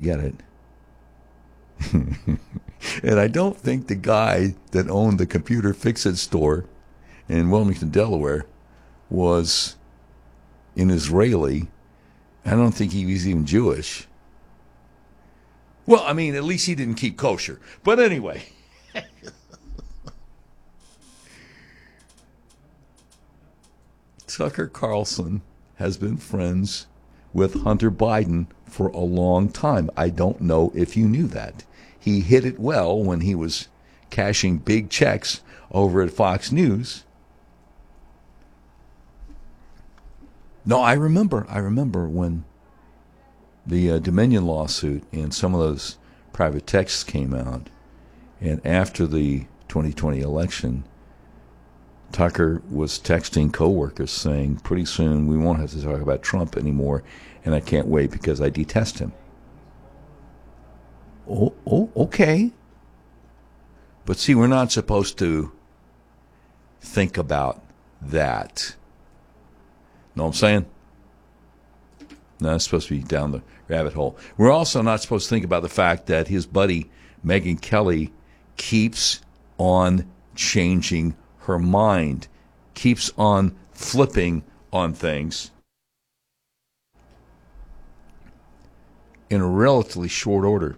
get it. And I don't think the guy that owned the Computer Fix-It store in Wilmington, Delaware, was an Israeli. I don't think he was even Jewish. Well, I mean, at least he didn't keep kosher. But anyway. Tucker Carlson has been friends with Hunter Biden for a long time. I don't know if you knew that. He hit it well when he was cashing big checks over at Fox News. No, I remember when the Dominion lawsuit and some of those private texts came out. And after the 2020 election, Tucker was texting coworkers saying, pretty soon we won't have to talk about Trump anymore, and I can't wait because I detest him. Oh, okay. But see, we're not supposed to think about that. Know what I'm saying? No, it's supposed to be down the rabbit hole. We're also not supposed to think about the fact that his buddy, Megyn Kelly, keeps on changing her mind, keeps on flipping on things in a relatively short order.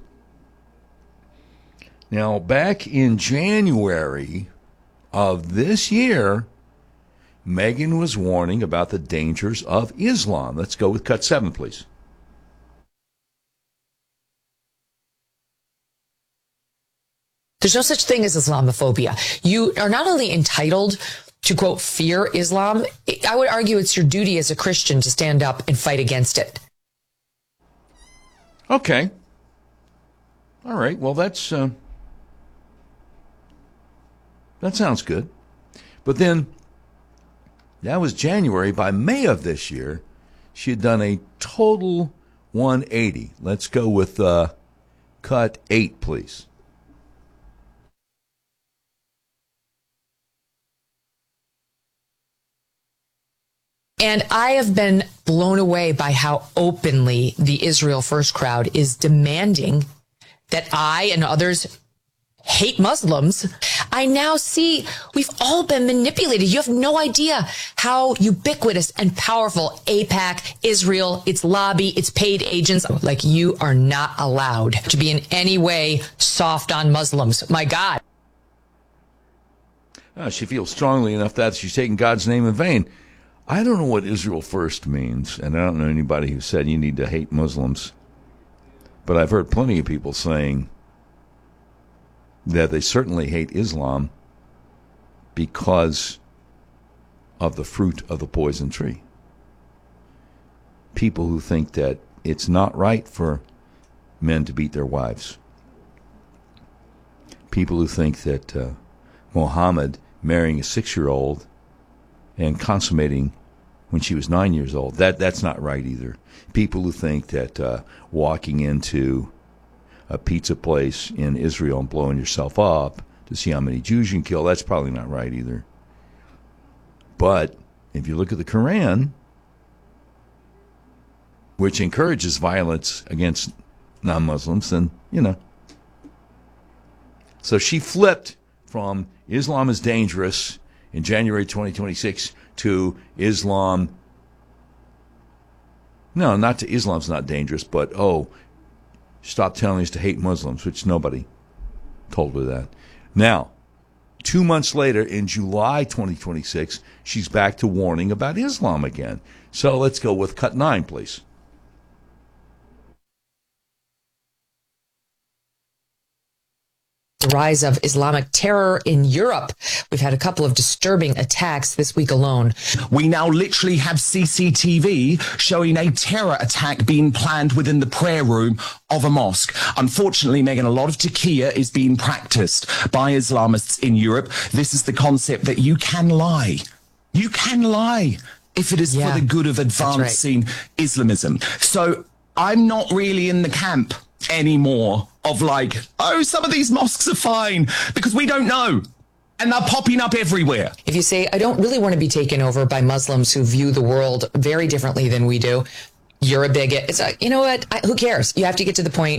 Now, back in January of this year, Megyn was warning about the dangers of Islam. Let's go with cut 7, please. There's no such thing as Islamophobia. You are not only entitled to, quote, fear Islam, I would argue it's your duty as a Christian to stand up and fight against it. Okay. All right. Well, that sounds good. But then, that was January. By May of this year, she had done a total 180. Let's go with cut 8, please. And I have been blown away by how openly the Israel First crowd is demanding that I and others hate Muslims. I now see we've all been manipulated. You have no idea how ubiquitous and powerful AIPAC, Israel, its lobby, its paid agents, like you are not allowed to be in any way soft on Muslims. My God. She feels strongly enough that she's taking God's name in vain. I don't know what Israel First means, and I don't know anybody who said you need to hate Muslims. But I've heard plenty of people saying that they certainly hate Islam because of the fruit of the poison tree. People who think that it's not right for men to beat their wives. People who think that Muhammad marrying a 6-year-old and consummating when she was 9 years old, that's not right either. People who think that walking into a pizza place in Israel and blowing yourself up to see how many Jews you can kill, that's probably not right either. But if you look at the Quran, which encourages violence against non-Muslims, then, you know. So she flipped from Islam is dangerous in January 2026 to Islam. No, not to Islam's not dangerous, but, stop telling us to hate Muslims, which nobody told her that. Now, 2 months later, in July 2026, she's back to warning about Islam again. So let's go with cut 9, please. The rise of Islamic terror in Europe. We've had a couple of disturbing attacks this week alone. We now literally have CCTV showing a terror attack being planned within the prayer room of a mosque. Unfortunately, Megan, a lot of taqiyya is being practiced by Islamists in Europe. This is the concept that you can lie. You can lie if it is for the good of advancing Islamism. So I'm not really in the camp anymore of like, some of these mosques are fine, because we don't know. And they're popping up everywhere. If you say, I don't really want to be taken over by Muslims who view the world very differently than we do, you're a bigot. It's like, you know what? Who cares? You have to get to the point